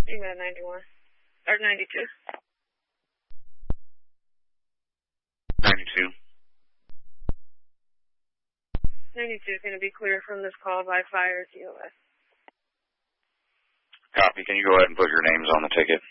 Email 91. Or 92. 92. 92 is going to be clear from this call by fire TOS. Copy. Can you go ahead and put your names on the ticket?